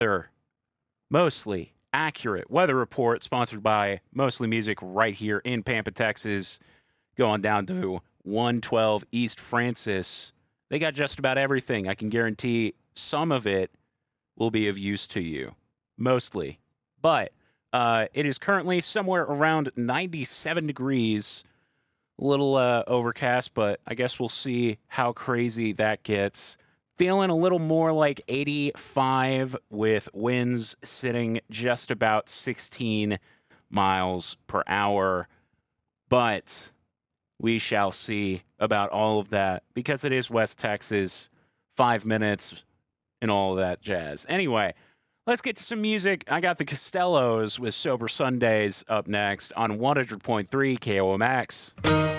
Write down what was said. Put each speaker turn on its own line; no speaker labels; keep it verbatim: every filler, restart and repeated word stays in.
Their mostly accurate weather report sponsored by Mostly Music right here in Pampa, Texas, going down to one twelve East Francis. They got just about everything. I can guarantee some of it will be of use to you, mostly. But uh, it is currently somewhere around ninety-seven degrees, a little uh, overcast, but I guess we'll see how crazy that gets. Feeling a little more like eighty-five with winds sitting just about sixteen miles per hour. But we shall see about all of that because it is West Texas, five minutes and all of that jazz. Anyway, let's get to some music. I got the Costellos with Sober Sundays up next on one hundred point three K O M X.